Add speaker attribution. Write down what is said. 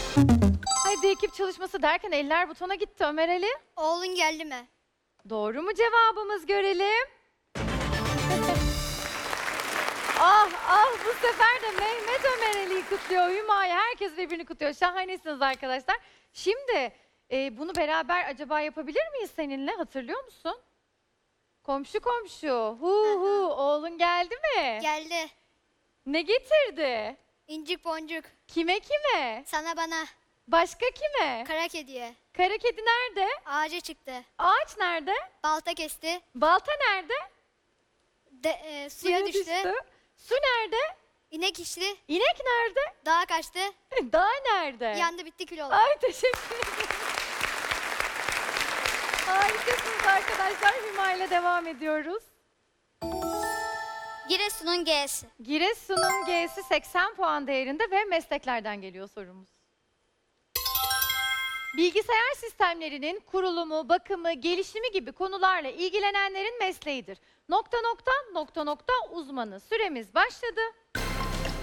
Speaker 1: Haydi ekip çalışması derken eller butona gitti Ömer Ali.
Speaker 2: Oğlun geldi mi?
Speaker 1: Doğru mu cevabımız görelim? Ah ah bu sefer de Mehmet Ömer Ali'yi kutluyor. Hüma'yı herkes birbirini kutluyor. Şahanesiniz arkadaşlar. Şimdi bunu beraber acaba yapabilir miyiz seninle? Hatırlıyor musun? Komşu komşu. Hu oğlun geldi mi?
Speaker 2: Geldi.
Speaker 1: Ne getirdi?
Speaker 2: İncik boncuk.
Speaker 1: Kime kime?
Speaker 2: Sana bana.
Speaker 1: Başka kime?
Speaker 2: Kara kediye.
Speaker 1: Kara kedi nerede?
Speaker 2: Ağaca çıktı.
Speaker 1: Ağaç nerede?
Speaker 2: Balta kesti.
Speaker 1: Balta nerede?
Speaker 2: Suya düştü.
Speaker 1: Su nerede?
Speaker 2: İnek içti.
Speaker 1: İnek nerede?
Speaker 2: Dağa kaçtı.
Speaker 1: Dağ nerede?
Speaker 2: Yandı bitti kül oldu.
Speaker 1: Ay teşekkür ederim. Harikasınız arkadaşlar. Hüma ile devam ediyoruz.
Speaker 2: Giresun'un G'si.
Speaker 1: Giresun'un G'si 80 puan değerinde ve mesleklerden geliyor sorumuz. Bilgisayar sistemlerinin kurulumu, bakımı, gelişimi gibi konularla ilgilenenlerin mesleğidir. Nokta nokta uzmanı. Süremiz başladı.